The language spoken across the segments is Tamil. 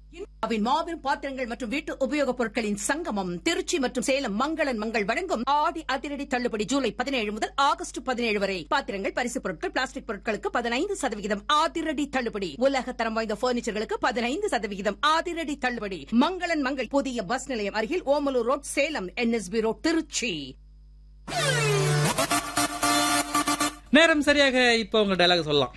இந்தியாவின் மாபெரும் பாத்திரங்கள் மற்றும் வீட்டு உபயோகப் பொருட்களின் சங்கமம் திருச்சி மற்றும் சேலம் மங்களன் மங்கள் வழங்கும் ஆடி அதிரடி தள்ளுபடி ஜூலை 17 முதல் ஆகஸ்ட் 17 வரை. பாத்திரங்கள், பரிசுப் பொருட்கள், பிளாஸ்டிக் பொருட்களுக்கு 15% அதிரடி தள்ளுபடி. உலக தரம் வாய்ந்த பர்னிச்சர்களுக்கு 15% அதிரடி தள்ளுபடி. மங்களன் மங்கள் புதிய பஸ் நிலையம் அருகில் Omalur road Salem, NSB road Trichy. நேரம் சரியாக இப்ப உங்க டயலாக் சொல்லலாம்.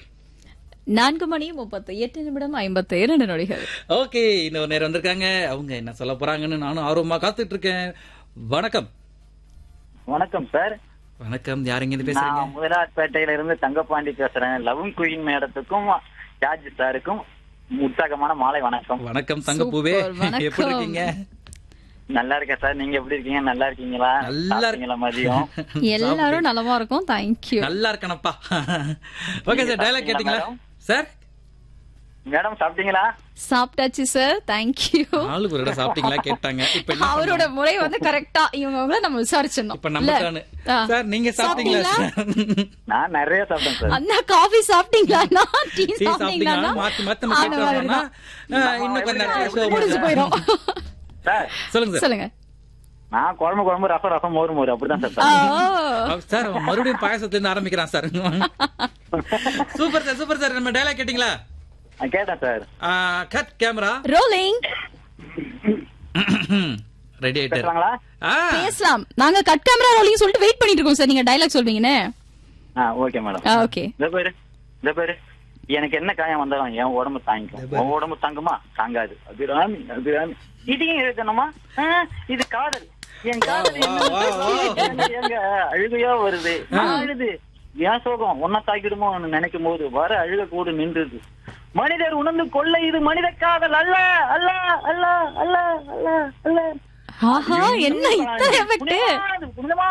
4:38 ஓகே, இன்னொரு நேரம் வந்திருக்காங்க. அவங்க என்ன சொல்ல போறாங்கன்னு நானும் ஆர்வமா காத்துட்டு இருக்கேன். வணக்கம். வணக்கம் சார். வணக்கம். யாருங்க இது பேசுறீங்க? நான் முதலாட்பேட்டையில இருந்து தங்கப்பாண்டி பேசுறேன். லவன் குயின் மேடத்துக்கும் ஜார்ஜ் சாருக்கும் உற்சாகமான மாலை வணக்கம். வணக்கம் தங்கப்பூவே, எப்படி இருக்கீங்க? நல்லா இருக்கேன் சார். நீங்க எப்படி இருக்கீங்க? நல்லா இருக்கீங்களா? நல்லா இருக்கீங்களா? மதியம் எல்லாரும் நலமா இருக்கும். தேங்க்யூ. நல்லா இருக்கனப்பா. ஓகே சார், டயலாக் கேட்டீங்களா சார்? மேடம் சாப்பிட்டீங்களா? சாப்பிட்டாச்சு சார். தேங்க்யூ. நாலு பேரோட சாப்பிட்டீங்களா கேட்டாங்க. இப்ப என்ன அவரோட முறை வந்து கரெக்டா இவங்க நம்ம விசாரிச்சோம். இப்ப நமக்கான சார் நீங்க சாப்பிட்டீங்களா? நான் நிறைய சாப்பிட்டேன் சார். அண்ணா காபி சாப்பிட்டீங்களா? டீ டீ சாப்பிட்டீங்களா? மாத்தி மாத்தி நம்ம கேட்டோம்னா இன்னும் கொஞ்ச நேரம் முடிஞ்சு போயிடும். சார் சொல்லுங்க சார். சொல்லுங்க. நான் குழம்பு ரசம் மோர் அப்படிதான் சார். சார் மறுபடியும் பாயசத்துல இருந்து ஆரம்பிக்கிறான் sir. Super sir, super sir. நம்ம டயலாக் கேட்டீங்களா? கேட்டேன் sir. Cut camera rolling. Ready ஆயிட்டாரு. பேசலாங்களா? பேசலாம். நாங்க கட் கேமரா ரோலிங் சொல்லிட்டு வெயிட் பண்ணிட்டு இருக்கோம் சார். நீங்க டயலாக் சொல்வீங்கன்னு. Okay madam. ஓகே. இந்த பேரு எனக்கு என்ன காயம் வந்தாலும் என் உடம்பு தாங்கிக்கும். உன் உடம்பு தாங்குமா? தாங்காது. அபிராமி இதையும் எழுதணுமா? இது காதல். என் காதல் எங்க அழுகையா வருது. அழுது ஏன் சோகம் ஒன்னா தாக்கிடுமோ நினைக்கும் போது வர அழுக கூட நின்றுது. மனிதர் உணர்ந்து கொள்ள இது மனித காதல் அல்ல அல்ல அல்ல அல்ல அல்ல அல்ல. என்ன இத்தனை எஃபெக்ட்?